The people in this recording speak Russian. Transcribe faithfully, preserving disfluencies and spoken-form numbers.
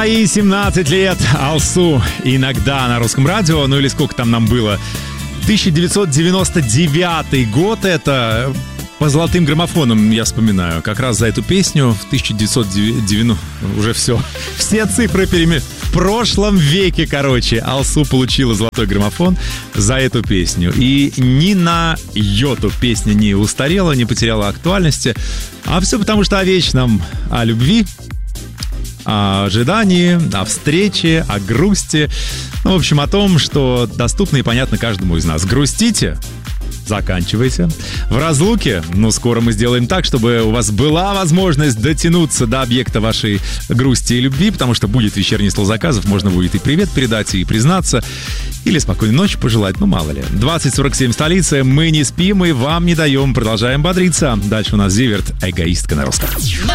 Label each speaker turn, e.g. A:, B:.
A: И семнадцать лет Алсу иногда на русском радио, ну или сколько там нам было. тысяча девятьсот девяносто девятый год, это по золотым граммофонам я вспоминаю. Как раз за эту песню в тысяча девятьсот девяностом уже все. Все цифры переме... В прошлом веке, короче, Алсу получила золотой граммофон за эту песню. И ни на йоту песня не устарела, не потеряла актуальности. А все потому, что о вечном, о любви, о ожидании, о встрече, о грусти. Ну, в общем, о том, что доступно и понятно каждому из нас. Грустите? Заканчивайте. В разлуке? Ну, скоро мы сделаем так, чтобы у вас была возможность дотянуться до объекта вашей грусти и любви, потому что будет вечерний стол заказов, можно будет и привет передать, и признаться, или спокойной ночи пожелать, ну, мало ли. двадцать сорок семь столица, мы не спим и вам не даем, продолжаем бодриться. Дальше у нас Зиверт, эгоистка на русском.